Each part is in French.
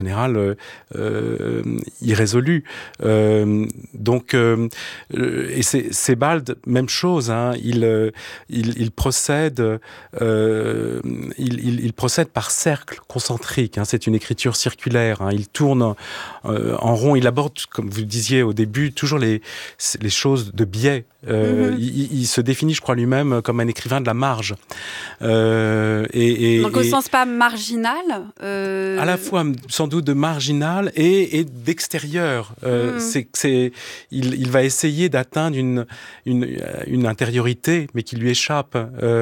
général irrésolu. Et Sebald, même chose. Hein, il procède par cercles concentriques. Hein, c'est une écriture circulaire. Hein, il tourne en rond. Il aborde, comme vous le disiez au début, toujours les choses de biais. Il se définit, je crois, lui-même comme un écrivain de la marge. Donc au sens pas marginal à la fois, sans doute, de marginal et d'extérieur. Il va essayer d'atteindre une intériorité, mais qui lui échappe.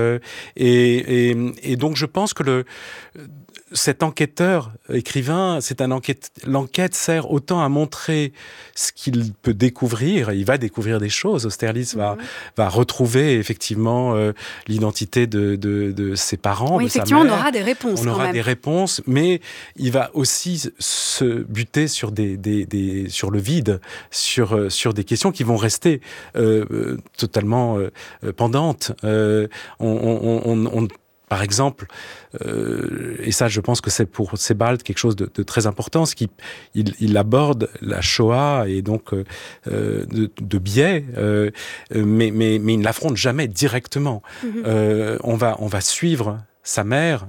Et donc, je pense que cet enquêteur, écrivain, l'enquête sert autant à montrer ce qu'il peut découvrir. Il va découvrir des choses. Austerlitz va retrouver effectivement l'identité de ses parents, oui, de sa mère. effectivement, on aura des réponses. On aura des réponses, mais il va aussi se buter sur sur le vide, sur des questions qui vont rester totalement pendantes. Par exemple, et ça je pense que c'est pour Sebald quelque chose de très important, c'est qu'il aborde la Shoah et donc de biais, mais il ne l'affronte jamais directement. On va suivre sa mère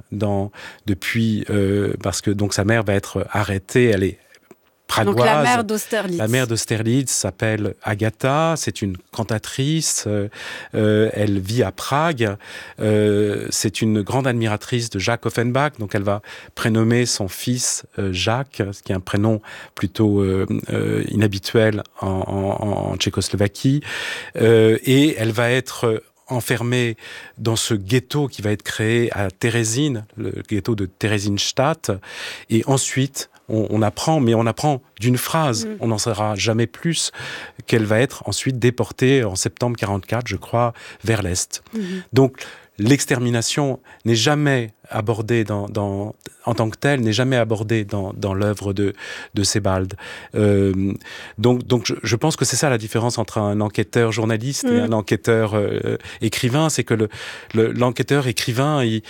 parce que donc sa mère va être arrêtée, elle est pragoise. Donc la mère d'Austerlitz. La mère d'Austerlitz s'appelle Agatha, c'est une cantatrice, elle vit à Prague, c'est une grande admiratrice de Jacques Offenbach, donc elle va prénommer son fils Jacques, ce qui est un prénom plutôt inhabituel en Tchécoslovaquie, et elle va être enfermée dans ce ghetto qui va être créé à Térésine, le ghetto de Theresienstadt, et ensuite on apprend d'une phrase, on n'en saura jamais plus, qu'elle va être ensuite déportée en septembre 1944, je crois, vers l'Est. Donc l'extermination n'est jamais abordée en tant que telle, n'est jamais abordée dans l'œuvre de Sebald. Donc je pense que c'est ça la différence entre un enquêteur journaliste et un enquêteur écrivain, c'est que l'enquêteur écrivain, il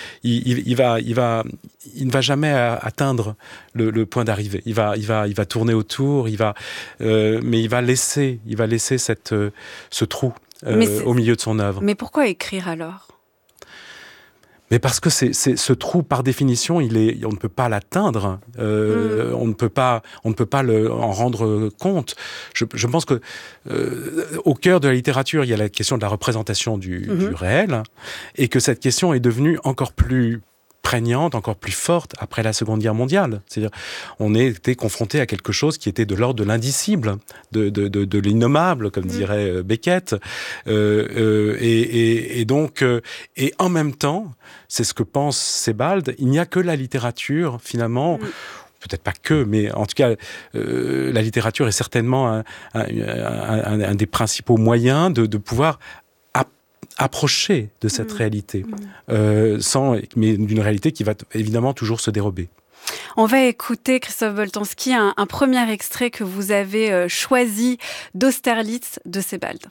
ne va jamais atteindre le point d'arrivée. Il va tourner autour, mais il va laisser ce trou au milieu de son œuvre. Mais pourquoi écrire alors ? Mais parce que c'est ce trou, par définition, on ne peut pas l'atteindre, on ne peut pas en rendre compte. Je pense que au cœur de la littérature, il y a la question de la représentation du réel, et que cette question est devenue encore plus prégnante, encore plus forte après la Seconde Guerre mondiale. C'est-à-dire, on était confronté à quelque chose qui était de l'ordre de l'indicible, de l'innommable, comme dirait Beckett. Et donc, et en même temps, c'est ce que pense Sebald, il n'y a que la littérature, finalement, peut-être pas que, mais en tout cas, la littérature est certainement un des principaux moyens de pouvoir approcher de cette réalité, mais d'une réalité qui va évidemment toujours se dérober. On va écouter, Christophe Boltanski, un premier extrait que vous avez choisi d'Austerlitz de Sebald.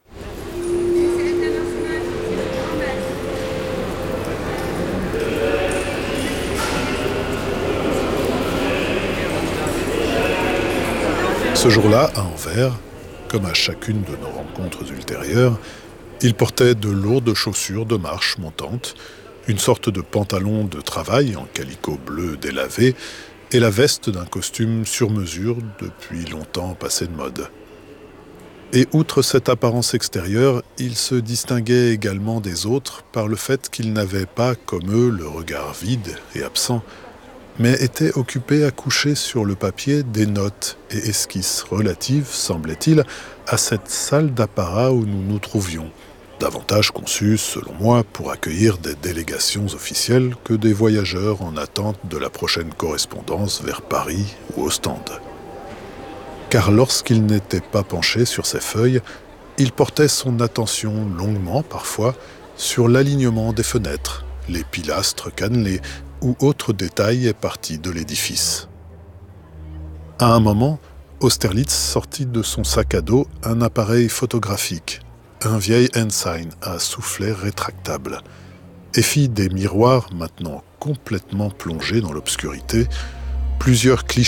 Ce jour-là, à Anvers, comme à chacune de nos rencontres ultérieures, il portait de lourdes chaussures de marche montantes, une sorte de pantalon de travail en calicot bleu délavé et la veste d'un costume sur mesure depuis longtemps passé de mode. Et outre cette apparence extérieure, il se distinguait également des autres par le fait qu'il n'avait pas, comme eux, le regard vide et absent, mais était occupé à coucher sur le papier des notes et esquisses relatives, semblait-il, à cette salle d'apparat où nous nous trouvions, davantage conçue, selon moi, pour accueillir des délégations officielles que des voyageurs en attente de la prochaine correspondance vers Paris ou Ostende. Car lorsqu'il n'était pas penché sur ses feuilles, il portait son attention longuement, parfois, sur l'alignement des fenêtres, les pilastres cannelés ou autres détails partis de l'édifice. À un moment, Austerlitz sortit de son sac à dos un appareil photographique, un vieil Ensign à soufflet rétractable, et fit des miroirs maintenant complètement plongés dans l'obscurité, Plusieurs clichés